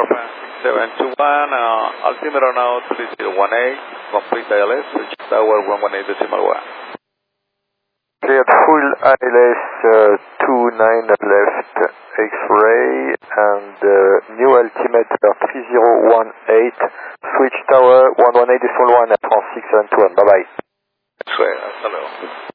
Alpha 6721, altimeter now 3018, complete ILS, switch tower 118.1. Cleared full ILS 29 left X-ray and new altimeter 3018, switch tower 118.1 at France 671. Bye bye. X-ray, hasta luego.